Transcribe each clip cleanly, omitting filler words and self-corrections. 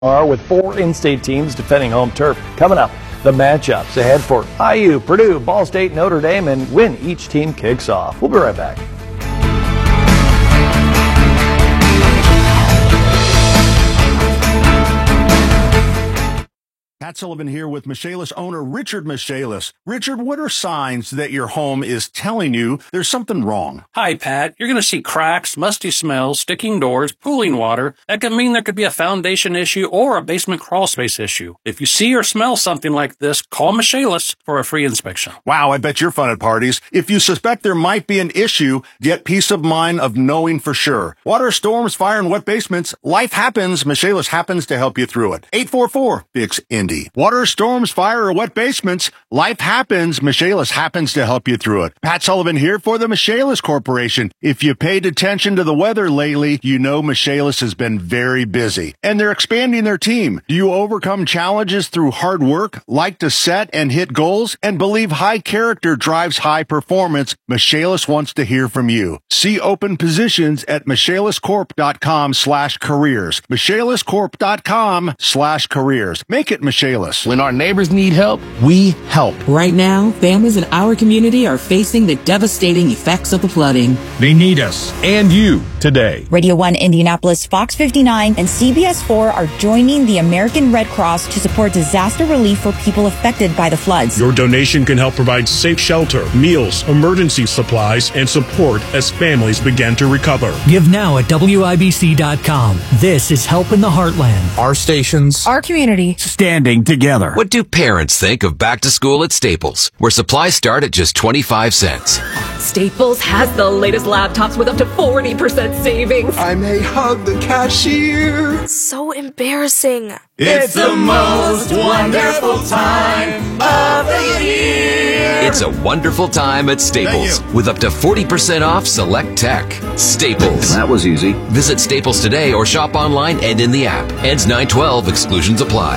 Are with 4 in-state teams defending home turf. Coming up, the matchups ahead for IU, Purdue, Ball State, Notre Dame, and when each team kicks off. We'll be right back. Pat Sullivan here with Michaelis owner Richard Michaelis. Richard, what are signs that your home is telling you there's something wrong? Hi, Pat. You're going to see cracks, musty smells, sticking doors, pooling water. That could mean there could be a foundation issue or a basement crawl space issue. If you see or smell something like this, call Michaelis for a free inspection. Wow, I bet you're fun at parties. If you suspect there might be an issue, get peace of mind of knowing for sure. Water, storms, fire, and wet basements, life happens. Michaelis happens to help you through it. 844-FIX-INDY. Water, storms, fire, or wet basements, life happens. Michaelis happens to help you through it. Pat Sullivan here for the Michaelis Corporation. If you paid attention to the weather lately, you know Michaelis has been very busy. And they're expanding their team. Do you overcome challenges through hard work, like to set and hit goals, and believe high character drives high performance? Michaelis wants to hear from you. See open positions at michaeliscorp.com/careers. michaeliscorp.com/careers. Make it Michaelis. When our neighbors need help, we help. Right now, families in our community are facing the devastating effects of the flooding. They need us and you today. Radio 1 Indianapolis, Fox 59, and CBS 4 are joining the American Red Cross to support disaster relief for people affected by the floods. Your donation can help provide safe shelter, meals, emergency supplies, and support as families begin to recover. Give now at WIBC.com. This is Help in the Heartland. Our stations, Our community. standing together. What do parents think of back to school at Staples, where supplies start at just 25 cents? Staples has the latest laptops with up to 40% savings. I may hug the cashier. So embarrassing. It's the most wonderful time of the year. It's a wonderful time at Staples with up to 40% off select tech. Staples. That was easy. Visit Staples today or shop online and in the app. Ends 9/12. Exclusions apply.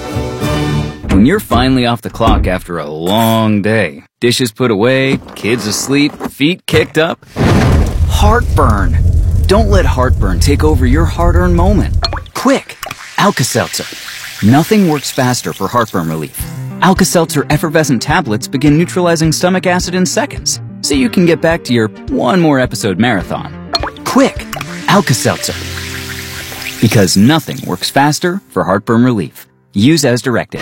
When you're finally off the clock after a long day, dishes put away, kids asleep, feet kicked up, heartburn. Don't let heartburn take over your hard-earned moment. Quick, Alka-Seltzer. Nothing works faster for heartburn relief. Alka-Seltzer effervescent tablets begin neutralizing stomach acid in seconds, so you can get back to your one more episode marathon. Quick, Alka-Seltzer. Because nothing works faster for heartburn relief. Use as directed.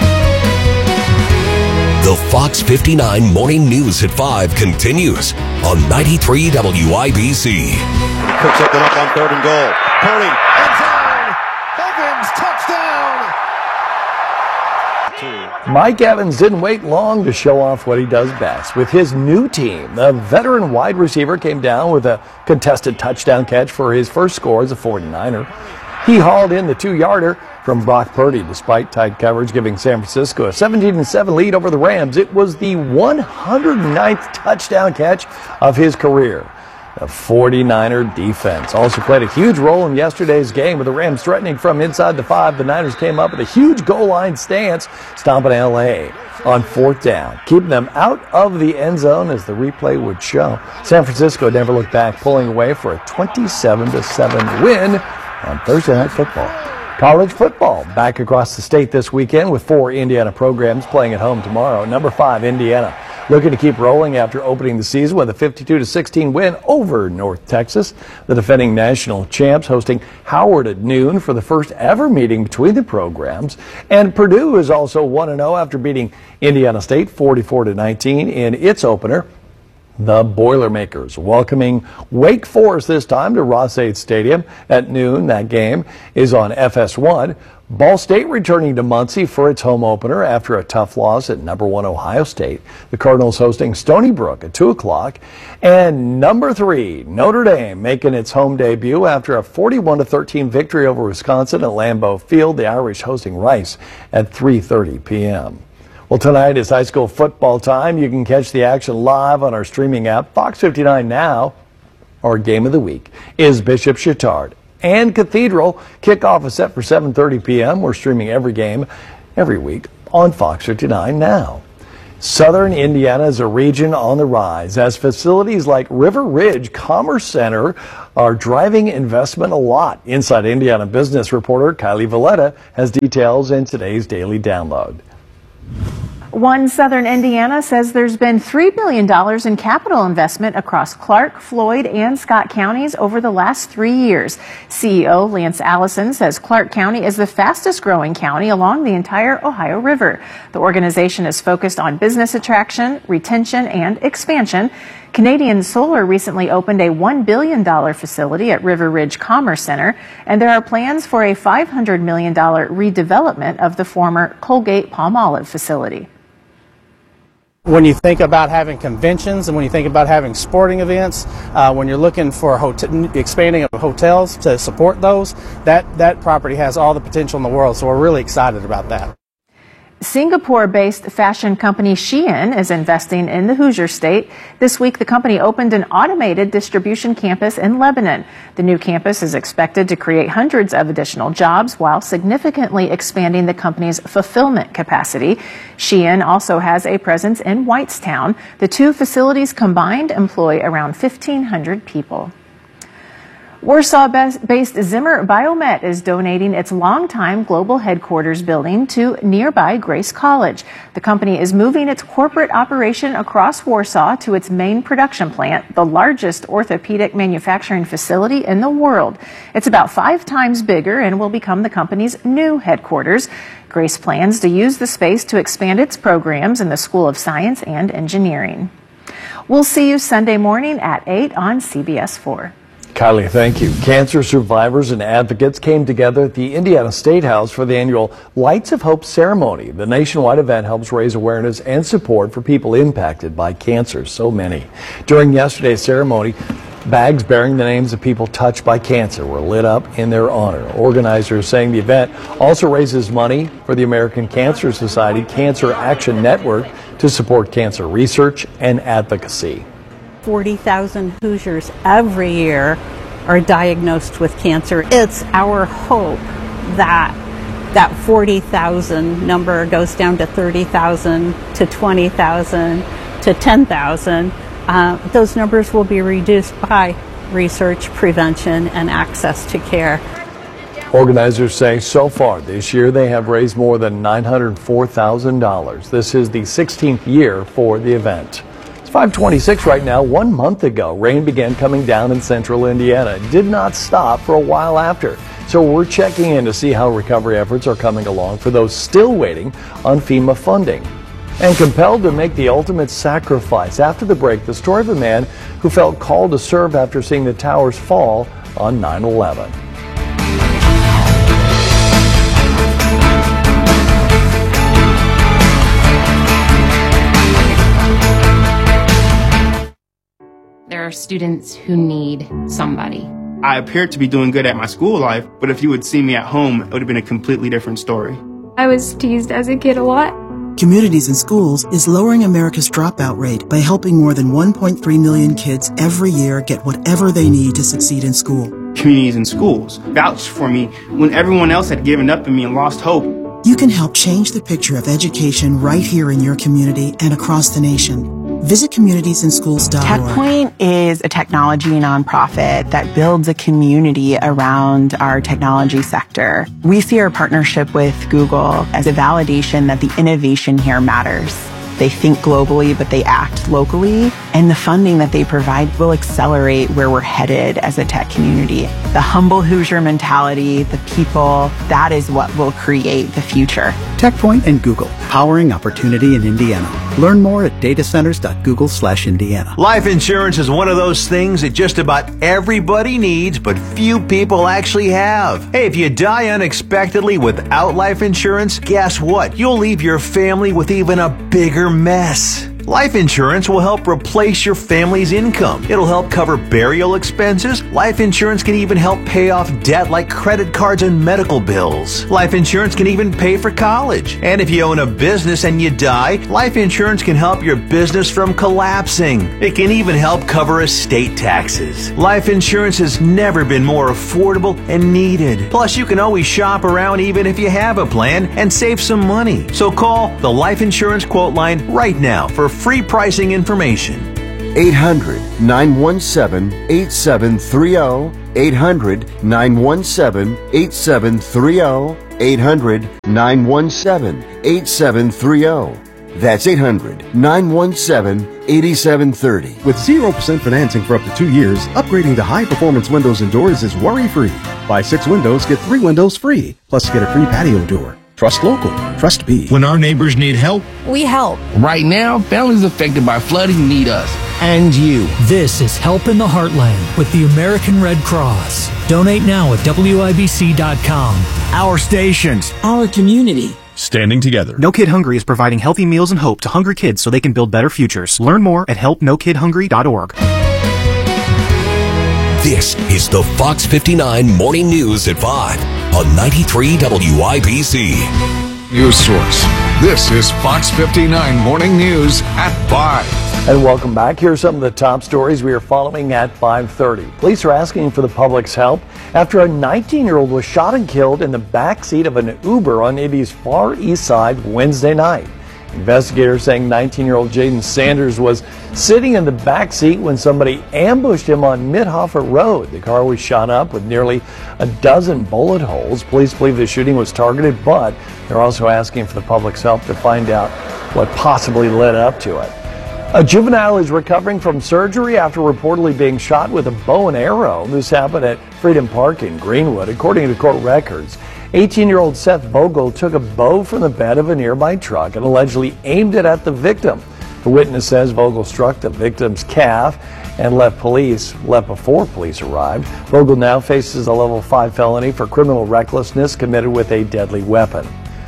The Fox 59 Morning News at 5 continues on 93 WIBC. Cooks up and up on 3rd and goal. Purdy, end zone. Evans, touchdown. Mike Evans didn't wait long to show off what he does best. With his new team, the veteran wide receiver came down with a contested touchdown catch for his first score as a 49er. He hauled in the 2-yarder from Brock Purdy despite tight coverage, giving San Francisco a 17-7 lead over the Rams. It was the 109th touchdown catch of his career. The 49er defense also played a huge role in yesterday's game with the Rams threatening from inside the 5. The Niners came up with a huge goal line stance, stomping L.A. on 4th down, keeping them out of the end zone as the replay would show. San Francisco never looked back, pulling away for a 27-7 win on Thursday Night Football. College football back across the state this weekend with 4 Indiana programs playing at home tomorrow. Number 5, Indiana, looking to keep rolling after opening the season with a 52-16 win over North Texas. The defending national champs hosting Howard at noon for the first ever meeting between the programs. And Purdue is also 1-0 after beating Indiana State 44-19 in its opener. The Boilermakers welcoming Wake Forest this time to Ross-Ade Stadium at noon. That game is on FS1. Ball State returning to Muncie for its home opener after a tough loss at number 1 Ohio State. The Cardinals hosting Stony Brook at 2 o'clock. And number 3, Notre Dame making its home debut after a 41-13 victory over Wisconsin at Lambeau Field. The Irish hosting Rice at 3:30 p.m. Well, tonight is high school football time. You can catch the action live on our streaming app, Fox 59 Now. Our game of the week is Bishop Chatard and Cathedral. Kickoff is set for 7:30 p.m. We're streaming every game every week on Fox 59 Now. Southern Indiana is a region on the rise as facilities like River Ridge Commerce Center are driving investment a lot. Inside Indiana business reporter Kylie Valletta has details in today's Daily Download. One Southern Indiana says there's been $3 billion in capital investment across Clark, Floyd, and Scott counties over the last 3 years. CEO Lance Allison says Clark County is the fastest growing county along the entire Ohio River. The organization is focused on business attraction, retention, and expansion. Canadian Solar recently opened a $1 billion facility at River Ridge Commerce Center, and there are plans for a $500 million redevelopment of the former Colgate-Palmolive facility. When you think about having conventions and when you think about having sporting events, when you're looking for expanding of hotels to support those, that property has all the potential in the world, so we're really excited about that. Singapore-based fashion company Shein is investing in the Hoosier State. This week, the company opened an automated distribution campus in Lebanon. The new campus is expected to create hundreds of additional jobs while significantly expanding the company's fulfillment capacity. Shein also has a presence in Whitestown. The two facilities combined employ around 1,500 people. Warsaw-based Zimmer Biomet is donating its longtime global headquarters building to nearby Grace College. The company is moving its corporate operation across Warsaw to its main production plant, the largest orthopedic manufacturing facility in the world. It's about 5 times bigger and will become the company's new headquarters. Grace plans to use the space to expand its programs in the School of Science and Engineering. We'll see you Sunday morning at 8 on CBS 4. Kylie, thank you. Cancer survivors and advocates came together at the Indiana State House for the annual Lights of Hope ceremony. The nationwide event helps raise awareness and support for people impacted by cancer, so many. During yesterday's ceremony, bags bearing the names of people touched by cancer were lit up in their honor. Organizers saying the event also raises money for the American Cancer Society Cancer Action Network to support cancer research and advocacy. 40,000 Hoosiers every year are diagnosed with cancer. It's our hope that that 40,000 number goes down to 30,000, to 20,000, to 10,000. Those numbers will be reduced by research, prevention, and access to care. Organizers say so far this year they have raised more than $904,000. This is the 16th year for the event. 5:26 right now. 1 month ago, rain began coming down in central Indiana. It did not stop for a while after. So we're checking in to see how recovery efforts are coming along for those still waiting on FEMA funding. And compelled to make the ultimate sacrifice. After the break, the story of a man who felt called to serve after seeing the towers fall on 9/11. There are students who need somebody. I appeared to be doing good at my school life, but if you would see me at home, it would have been a completely different story. I was teased as a kid a lot. Communities in Schools is lowering America's dropout rate by helping more than 1.3 million kids every year get whatever they need to succeed in school. Communities in Schools vouched for me when everyone else had given up on me and lost hope. You can help change the picture of education right here in your community and across the nation. Visit communitiesinschools.org. TechPoint is a technology nonprofit that builds a community around our technology sector. We see our partnership with Google as a validation that the innovation here matters. They think globally, but they act locally. And the funding that they provide will accelerate where we're headed as a tech community. The humble Hoosier mentality, the people, that is what will create the future. TechPoint and Google, powering opportunity in Indiana. Learn more at datacenters.google/Indiana. Life insurance is one of those things that just about everybody needs, but few people actually have. Hey, if you die unexpectedly without life insurance, guess what? You'll leave your family with even a bigger mess. Life insurance will help replace your family's income. It'll help cover burial expenses. Life insurance can even help pay off debt like credit cards and medical bills. Life insurance can even pay for college. And if you own a business and you die, life insurance can help your business from collapsing. It can even help cover estate taxes. Life insurance has never been more affordable and needed. Plus, you can always shop around even if you have a plan and save some money. So call the Life Insurance Quote Line right now for free pricing information. 800-917-8730. 800-917-8730. 800-917-8730. That's 800-917-8730. With 0% financing for up to 2 years, upgrading to high-performance windows and doors is worry-free. Buy 6 windows, get 3 windows free. Plus, get a free patio door. Trust local. Trust B. When our neighbors need help, we help. Right now, families affected by flooding need us and you. This is Help in the Heartland with the American Red Cross. Donate now at WIBC.com. Our stations. Our community. Standing together. No Kid Hungry is providing healthy meals and hope to hungry kids so they can build better futures. Learn more at helpnokidhungry.org. This is the Fox 59 Morning News at 5 on 93 WIBC. News source. This is Fox 59 Morning News at 5. And welcome back. Here are some of the top stories we are following at 5:30. Police are asking for the public's help after a 19-year-old was shot and killed in the back seat of an Uber on Indy's Far East Side Wednesday night. Investigators saying 19-year-old Jaden Sanders was sitting in the back seat when somebody ambushed him on Midhofer Road. The car was shot up with nearly a dozen bullet holes. Police believe the shooting was targeted, but they're also asking for the public's help to find out what possibly led up to it. A juvenile is recovering from surgery after reportedly being shot with a bow and arrow. This happened at Freedom Park in Greenwood, according to court records. 18-year-old Seth Vogel took a bow from the bed of a nearby truck and allegedly aimed it at the victim. The witness says Vogel struck the victim's calf and left before police arrived. Vogel now faces a level 5 felony for criminal recklessness committed with a deadly weapon.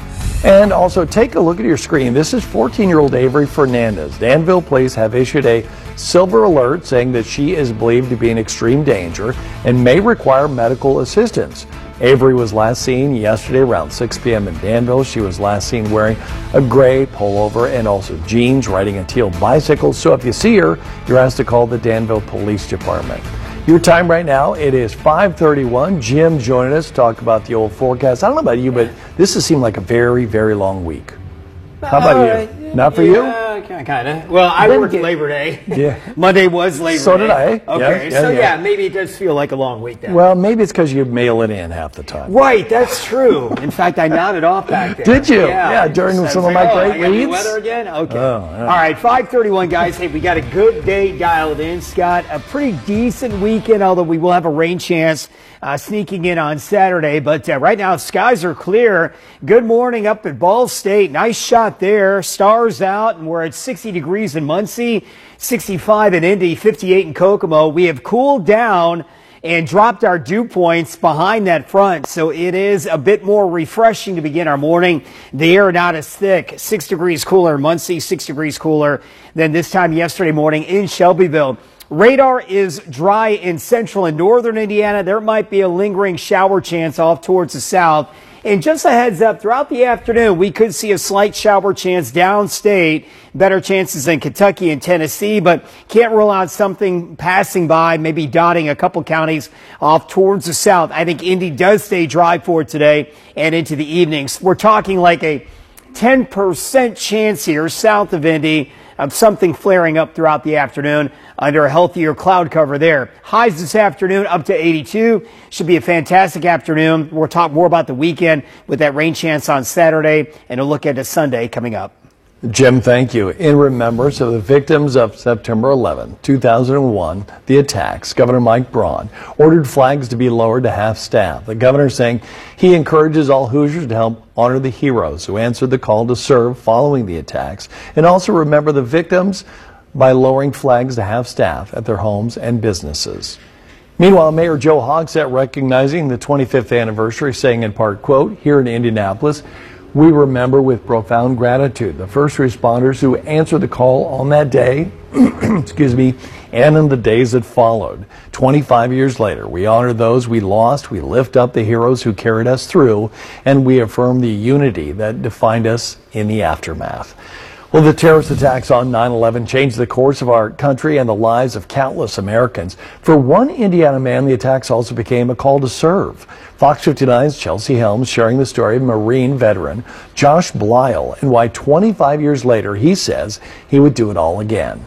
And also take a look at your screen. This is 14-year-old Avery Fernandez. Danville police have issued a silver alert saying that she is believed to be in extreme danger and may require medical assistance. Avery was last seen yesterday around 6 p.m. in Danville. She was last seen wearing a gray pullover and also jeans, riding a teal bicycle. So if you see her, you're asked to call the Danville Police Department. Your time right now, it is 5:31. Jim joining us to talk about the old forecast. I don't know about you, but this has seemed like a very, very long week. How about you? Not for you? Kind of. Well, I worked Labor Day. Yeah. Monday was Labor Day. So did I. Okay. Yeah, maybe it does feel like a long week then. Well, maybe it's because you mail it in half the time. Right, that's true. In fact, I nodded off back there. Did you? Yeah, during some of my great reads. Weather again? Okay. Oh, yeah. All right, 5:31, guys. Hey, we got a good day dialed in, Scott. A pretty decent weekend, although we will have a rain chance sneaking in on Saturday. But right now, skies are clear. Good morning up at Ball State. Nice shot there. Stars out, and we're at 60 degrees in Muncie, 65 in Indy, 58 in Kokomo. We have cooled down and dropped our dew points behind that front, so it is a bit more refreshing to begin our morning. The air not as thick. 6 degrees cooler in Muncie, 6 degrees cooler than this time yesterday morning in Shelbyville. Radar is dry in central and northern Indiana. There might be a lingering shower chance off towards the south. And just a heads up, throughout the afternoon, we could see a slight shower chance downstate. Better chances in Kentucky and Tennessee, but can't rule out something passing by, maybe dotting a couple counties off towards the south. I think Indy does stay dry for today and into the evenings. We're talking like a 10% chance here south of Indy of something flaring up throughout the afternoon under a healthier cloud cover there. Highs this afternoon up to 82. Should be a fantastic afternoon. We'll talk more about the weekend with that rain chance on Saturday and a look at a Sunday coming up. Jim, thank you. In remembrance of the victims of September 11, 2001, the attacks, Governor Mike Braun ordered flags to be lowered to half-staff. The governor saying he encourages all Hoosiers to help honor the heroes who answered the call to serve following the attacks, and also remember the victims by lowering flags to half-staff at their homes and businesses. Meanwhile, Mayor Joe Hogsett recognizing the 25th anniversary, saying in part, quote, "Here in Indianapolis, We remember with profound gratitude the first responders who answered the call on that day, excuse me, and in the days that followed. 25 years later, we honor those we lost, we lift up the heroes who carried us through, and we affirm the unity that defined us in the aftermath. Well, the terrorist attacks on 9/11 changed the course of our country and the lives of countless Americans. For one Indiana man, the attacks also became a call to serve. Fox 59's Chelsea Helms sharing the story of Marine veteran Josh Blyle and why 25 years later he says he would do it all again.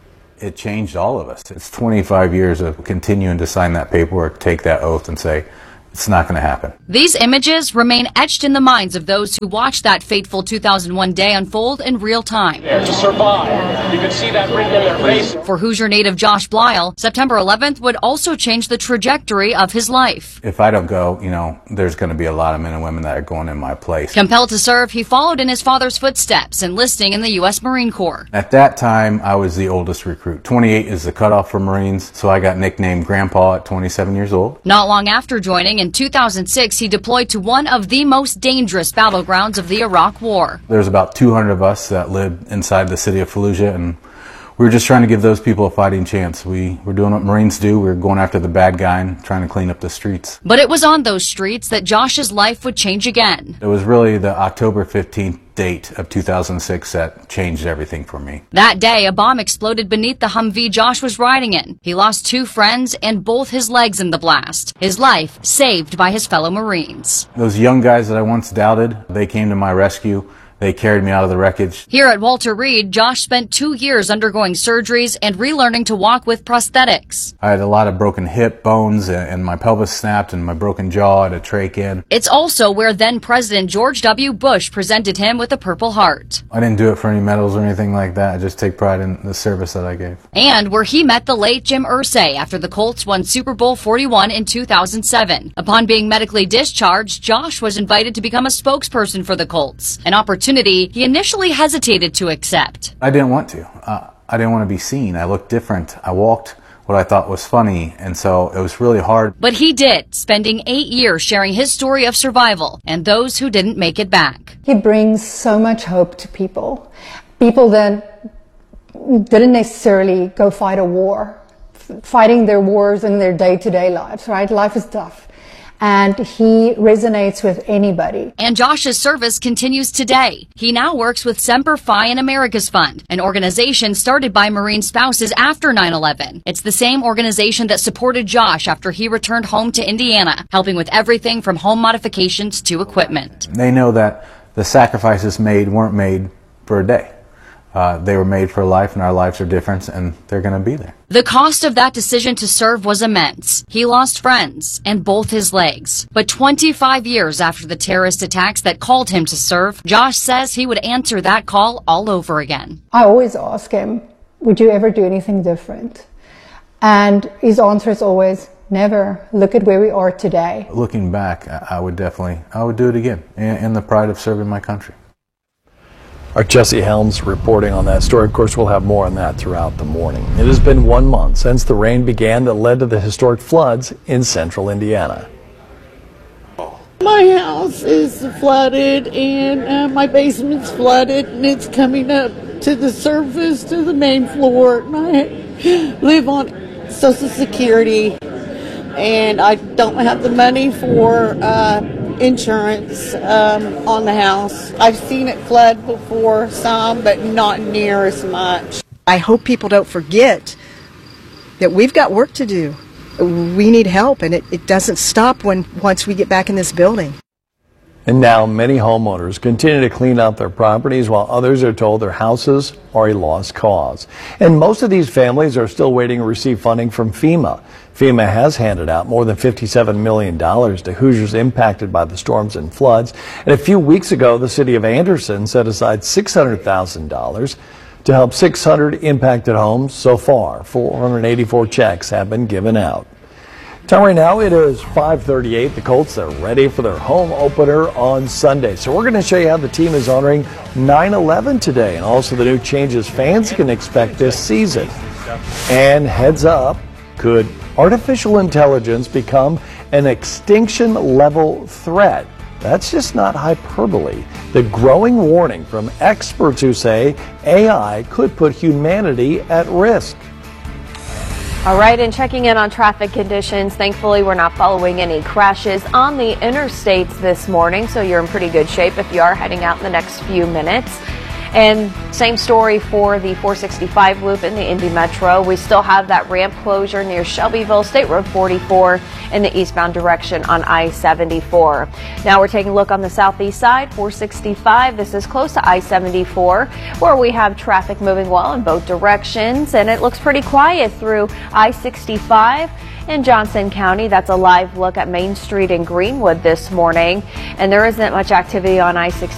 It changed all of us. It's 25 years of continuing to sign that paperwork, take that oath, and say, it's not going to happen. These images remain etched in the minds of those who watched that fateful 2001 day unfold in real time. To survive, you can see that written in their face. For Hoosier native Josh Blyle, September 11th would also change the trajectory of his life. If I don't go, there's going to be a lot of men and women that are going in my place. Compelled to serve, he followed in his father's footsteps, enlisting in the U.S. Marine Corps. At that time, I was the oldest recruit. 28 is the cutoff for Marines, so I got nicknamed Grandpa at 27 years old. Not long after joining, in 2006, he deployed to one of the most dangerous battlegrounds of the Iraq War. There's about 200 of us that lived inside the city of Fallujah, and we were just trying to give those people a fighting chance. We were doing what Marines do. We were going after the bad guy and trying to clean up the streets. But it was on those streets that Josh's life would change again. It was really the October 15th date of 2006 that changed everything for me. That day, a bomb exploded beneath the Humvee Josh was riding in. He lost 2 friends and both his legs in the blast. His life saved by his fellow Marines. Those young guys that I once doubted, they came to my rescue. They carried me out of the wreckage. Here at Walter Reed, Josh spent 2 years undergoing surgeries and relearning to walk with prosthetics. I had a lot of broken hip bones and my pelvis snapped and my broken jaw had a trach in. It's also where then President George W. Bush presented him with a Purple Heart. I didn't do it for any medals or anything like that. I just take pride in the service that I gave. And where he met the late Jim Irsay after the Colts won Super Bowl 41 in 2007. Upon being medically discharged, Josh was invited to become a spokesperson for the Colts, an opportunity he initially hesitated to accept. I didn't want to. I didn't want to be seen. I looked different. I walked what I thought was funny, and so it was really hard. But he did, spending 8 years sharing his story of survival and those who didn't make it back. He brings so much hope to people. People that didn't necessarily go fight a war, fighting their wars in their day-to-day lives, right? Life is tough. And he resonates with anybody. And Josh's service continues today. He now works with Semper Fi and America's Fund, an organization started by Marine spouses after 9/11. It's the same organization that supported Josh after he returned home to Indiana, helping with everything from home modifications to equipment. They know that the sacrifices made weren't made for a day. They were made for life, and our lives are different, and they're going to be there. The cost of that decision to serve was immense. He lost friends and both his legs. But 25 years after the terrorist attacks that called him to serve, Josh says he would answer that call all over again. I always ask him, would you ever do anything different? And his answer is always, never. Look at where we are today. Looking back, I would do it again, in the pride of serving my country. Our Jesse Helms reporting on that story. Of course, we'll have more on that throughout the morning. It has been 1 month since the rain began that led to the historic floods in central Indiana. My house is flooded and my basement's flooded and it's coming up to the surface, to the main floor. And I live on Social Security and I don't have the money for insurance on the house. I've seen it flood before, some, but not near as much. I hope people don't forget that we've got work to do. We need help, and it doesn't stop once we get back in this building. And now many homeowners continue to clean out their properties while others are told their houses are a lost cause. And most of these families are still waiting to receive funding from FEMA. FEMA has handed out more than $57 million to Hoosiers impacted by the storms and floods. And a few weeks ago, the city of Anderson set aside $600,000 to help 600 impacted homes. So far, 484 checks have been given out. Time right now, it is 5:38. The Colts are ready for their home opener on Sunday. So we're going to show you how the team is honoring 9/11 today and also the new changes fans can expect this season. And heads up, could artificial intelligence become an extinction level threat? That's just not hyperbole. The growing warning from experts who say AI could put humanity at risk. All right, and checking in on traffic conditions. Thankfully, we're not following any crashes on the interstates this morning, so you're in pretty good shape if you are heading out in the next few minutes. And same story for the 465 loop in the Indy Metro. We still have that ramp closure near Shelbyville, State Road 44 in the eastbound direction on I-74. Now we're taking a look on the southeast side, 465. This is close to I-74 where we have traffic moving well in both directions, and it looks pretty quiet through I-65 in Johnson County. That's a live look at Main Street in Greenwood this morning, and there isn't much activity on I-65.